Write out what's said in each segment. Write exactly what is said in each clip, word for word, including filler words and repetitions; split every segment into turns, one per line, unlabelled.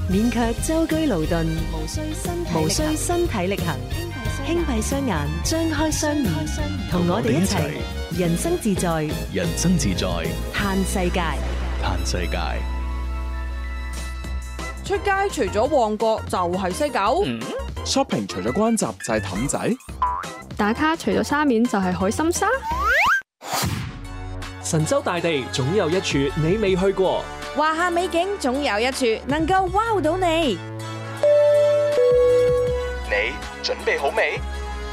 免卻舟車勞頓，
無需身體力行，
無需身體力行，輕閉雙眼，張開雙耳，同我哋一齊人生自在，
人生自在，
嘆世界，
嘆世界。
出街除咗旺角就係西九、
嗯、
shopping 除咗關閘就係氹仔，
打卡除咗沙面就係海心沙。
神州大地總有一處你未去過，
華夏美景總有一處能夠 wow 到你。
你準備好未？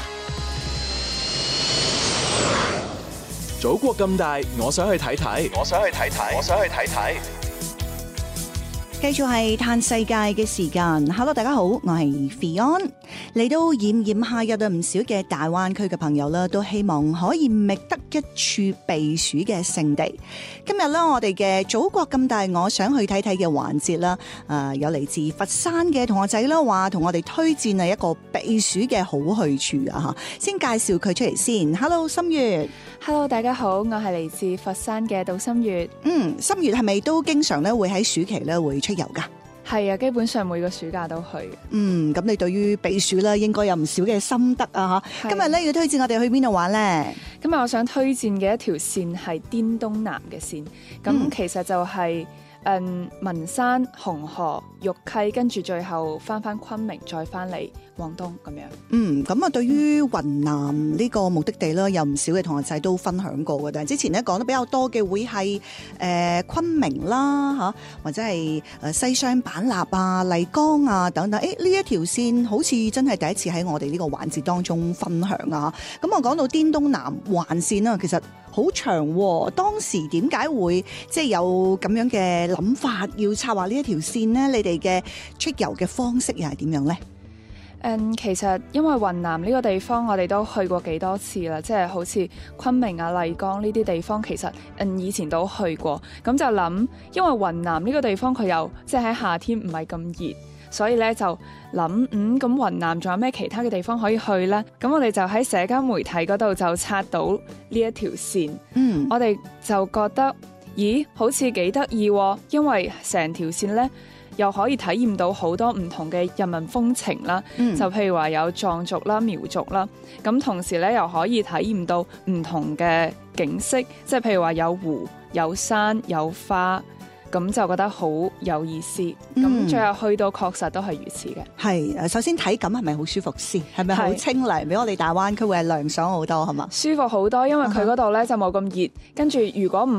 祖國咁大，我想去睇睇，
我想去睇睇，我想去睇睇。
繼續係嘆世界嘅時間。Hello， 大家好，我係 Fion。嚟到炎炎夏日啊，唔少嘅大灣區嘅朋友啦，都希望可以覓得一處避暑嘅勝地。今日咧，我哋嘅祖國咁大，我想去睇睇嘅環節啦。誒，有嚟自佛山嘅同學仔啦，話同我哋推薦係一個避暑嘅好去處啊！吓，先介紹佢出嚟先。Hello， 心月。
Hello， 大家好，我係嚟自佛山嘅杜心月。
嗯，心月係咪都經常咧會喺暑期咧會出遊噶？
係啊，基本上每個暑假都去。
嗯，咁你對於避暑咧，應該有唔少嘅心得啊！吓，今日咧要推薦我哋去邊度玩咧？
今日我想推薦嘅一條線係滇東南嘅線，咁、嗯、其實就係、是。嗯，文山、紅河、玉溪，跟住最後翻翻昆明，再翻嚟廣東咁樣。嗯，
咁啊，對於雲南呢個目的地咧，有唔少嘅同學仔都分享過嘅。但係之前咧講得比較多嘅會係誒、呃、昆明啦嚇，或者係誒西雙版納啊、麗江啊等等。誒呢一條線好似真係第一次喺我哋呢個環節當中分享啊！咁我講到滇東南環線啦，其實好長喎。當時點解會即係有咁樣嘅諗法要策劃呢一條線呢？你哋嘅出遊嘅方式又係點樣呢？
嗯，其實因為雲南呢個地方我哋都去過幾多次啦，即係好似昆明啊、麗江呢啲地方，其實嗯以前都去過，咁就諗，因為雲南呢個地方佢又即係喺夏天唔係咁熱，所以咧就諗，嗯咁雲南仲有咩其他嘅地方可以去呢？咁我哋就喺社交媒體嗰度就刷到呢一條線，嗯，我哋就覺得，咦，好似幾得意，因為成條線呢，又可以體驗到好多唔同嘅人民風情啦，嗯、就譬如話有藏族啦、苗族啦，咁同時咧又可以體驗到唔同嘅景色，即係譬如話有湖、有山、有花，咁就覺得好有意思。咁、嗯、最後去到確實都係如此嘅。係誒，首先體感係咪好舒服先？係咪好清涼？比我哋大灣區會係涼爽好多係嘛？舒服好多，因為佢嗰度咧就冇咁熱，跟住如果唔